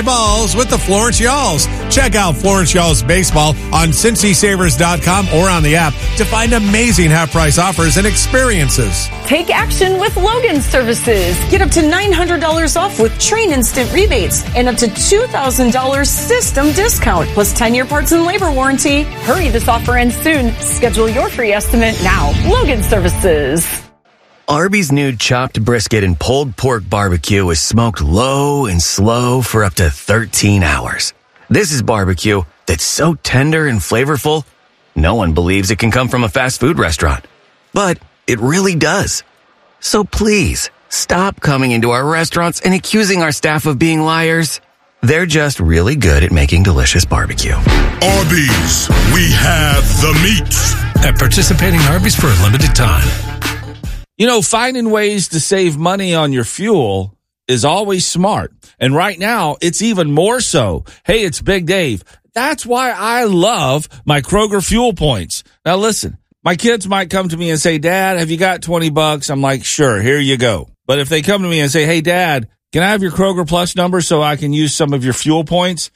balls with the Florence Y'alls. Check out Florence Y'alls Baseball on CincySavers.com or on the app to find amazing half-price offers and experiences. Take action with Logan Services. Get up to $900 off with Train Instant rebates and up to $2,000 system discount, plus 10-year parts and labor warranty. Hurry, this offer ends soon. Schedule your free estimate now. Logan Services. Arby's new chopped brisket and pulled pork barbecue is smoked low and slow for up to 13 hours. This is barbecue that's so tender and flavorful, no one believes it can come from a fast food restaurant. But it really does. So please, stop coming into our restaurants and accusing our staff of being liars. They're just really good at making delicious barbecue. Arby's, we have the meat. At participating Arby's for a limited time. You know, finding ways to save money on your fuel is always smart. And right now, it's even more so. Hey, it's Big Dave. That's why I love my Kroger fuel points. Now listen, my kids might come to me and say, Dad, have you got $20? I'm like, sure, here you go. But if they come to me and say, hey, Dad, can I have your Kroger Plus number so I can use some of your fuel points?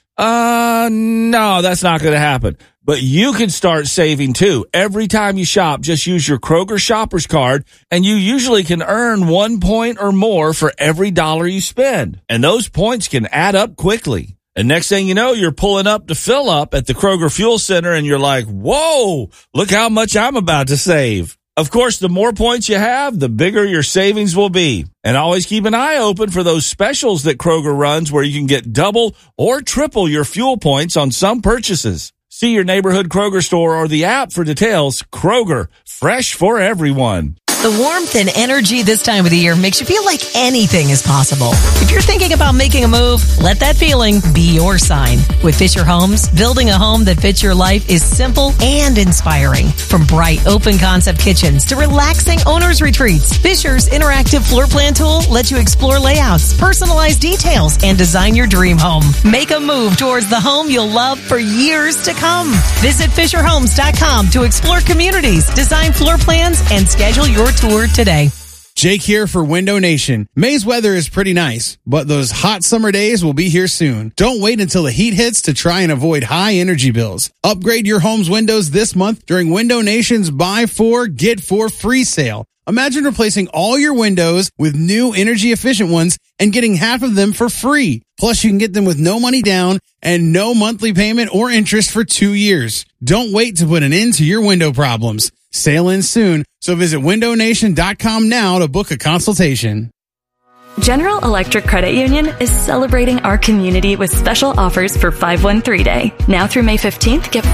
No, that's not going to happen. But you can start saving too. Every time you shop, just use your Kroger Shoppers card, and you usually can earn 1 point or more for every dollar you spend. And those points can add up quickly. And next thing you know, you're pulling up to fill up at the Kroger Fuel Center, and you're like, whoa, look how much I'm about to save. Of course, the more points you have, the bigger your savings will be. And always keep an eye open for those specials that Kroger runs where you can get double or triple your fuel points on some purchases. See your neighborhood Kroger store or the app for details. Kroger, fresh for everyone. The warmth and energy this time of the year makes you feel like anything is possible. If you're thinking about making a move, let that feeling be your sign. With Fisher Homes, building a home that fits your life is simple and inspiring. From bright, open-concept kitchens to relaxing owner's retreats, Fisher's interactive floor plan tool lets you explore layouts, personalize details, and design your dream home. Make a move towards the home you'll love for years to come. Visit FisherHomes.com to explore communities, design floor plans, and schedule your tour today. Jake here for Window Nation. May's weather is pretty nice, but those hot summer days will be here soon. Don't wait until the heat hits to try and avoid high energy bills. Upgrade your home's windows this month during Window Nation's Buy 4, Get 4 free sale. Imagine replacing all your windows with new energy efficient ones and getting half of them for free. Plus, you can get them with no money down and no monthly payment or interest for 2 years. Don't wait to put an end to your window problems. Sale ends soon, so visit windownation.com now to book a consultation. General Electric Credit Union is celebrating our community with special offers for 513 Day. Now through May 15th, get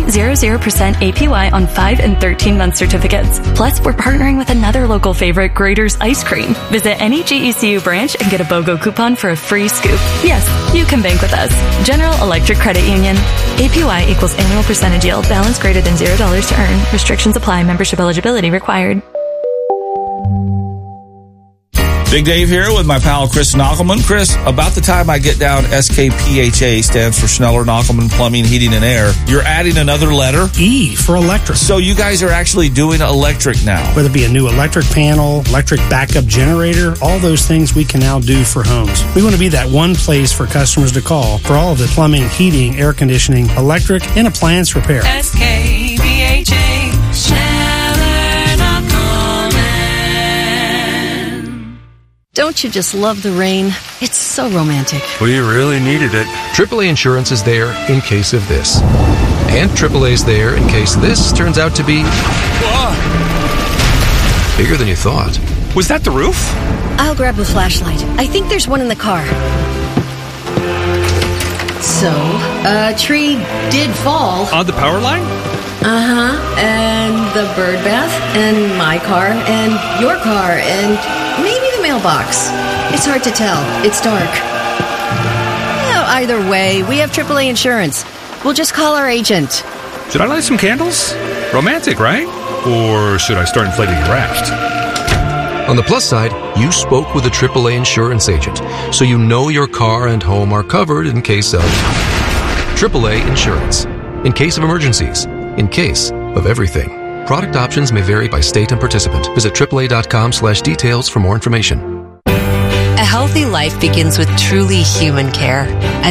4.00% APY on 5 and 13-month certificates. Plus, we're partnering with another local favorite, Grater's Ice Cream. Visit any GECU branch and get a BOGO coupon for a free scoop. Yes, you can bank with us. General Electric Credit Union. APY equals annual percentage yield. Balance greater than $0 to earn. Restrictions apply. Membership eligibility required. Big Dave here with my pal Chris Knockelman. Chris, about the time I get down, SKPHA stands for Schneller Knockelman Plumbing, Heating, and Air. You're adding another letter? E for electric. So you guys are actually doing electric now. Whether it be a new electric panel, electric backup generator, all those things we can now do for homes. We want to be that one place for customers to call for all of the plumbing, heating, air conditioning, electric, and appliance repair. SKPHA, Schneller Knockelman. Don't you just love the rain? It's so romantic. We really needed it. AAA Insurance is there in case of this. And AAA's there in case this turns out to be bigger than you thought. Was that the roof? I'll grab a flashlight. I think there's one in the car. So, a tree did fall. On the power line? Uh-huh. And the bird bath, and my car, and your car, and maybe the mailbox. It's hard to tell. It's dark. Well, either way, we have AAA insurance. We'll just call our agent. Should I light some candles? Romantic, right? Or should I start inflating the raft? On the plus side, you spoke with a AAA insurance agent, so you know your car and home are covered in case of AAA Insurance. In case of emergencies. In case of everything. Product options may vary by state and participant. Visit AAA.com/details for more information. A healthy life begins with truly human care.